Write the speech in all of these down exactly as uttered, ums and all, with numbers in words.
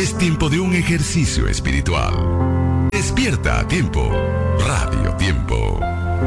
Es tiempo de un ejercicio espiritual. Despierta a tiempo. Radio Tiempo.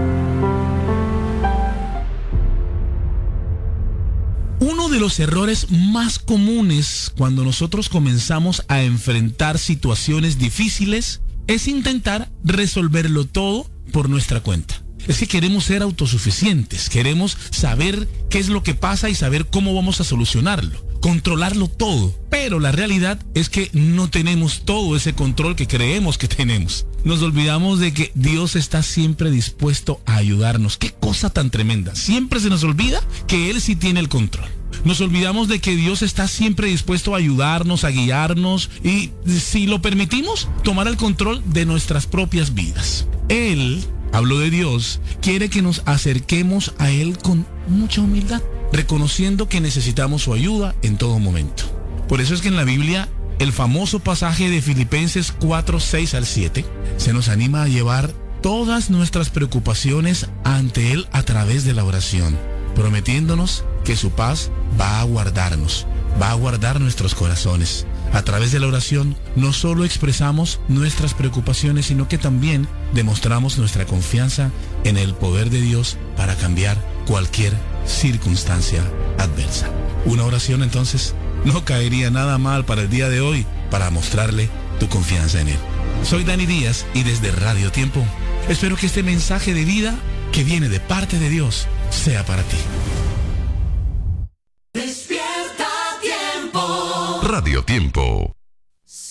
Uno de los errores más comunes cuando nosotros comenzamos a enfrentar situaciones difíciles es intentar resolverlo todo por nuestra cuenta. Es que queremos ser autosuficientes, queremos saber qué es lo que pasa y saber cómo vamos a solucionarlo, controlarlo todo. Pero la realidad es que no tenemos todo ese control que creemos que tenemos. Nos olvidamos de que Dios está siempre dispuesto a ayudarnos. ¡Qué cosa tan tremenda! Siempre se nos olvida que Él sí tiene el control. Nos olvidamos de que Dios está siempre dispuesto a ayudarnos, a guiarnos y, si lo permitimos, tomar el control de nuestras propias vidas. Él, hablo de Dios, quiere que nos acerquemos a Él con mucha humildad, reconociendo que necesitamos su ayuda en todo momento. Por eso es que en la Biblia, el famoso pasaje de Filipenses cuatro, seis al siete, se nos anima a llevar todas nuestras preocupaciones ante Él a través de la oración, prometiéndonos que su paz va a guardarnos, va a guardar nuestros corazones. A través de la oración no solo expresamos nuestras preocupaciones, sino que también demostramos nuestra confianza en el poder de Dios para cambiar cualquier circunstancia adversa. Una oración entonces no caería nada mal para el día de hoy, para mostrarle tu confianza en Él. Soy Dani Díaz y desde Radio Tiempo espero que este mensaje de vida que viene de parte de Dios sea para ti. Despierta Tiempo. Radio Tiempo.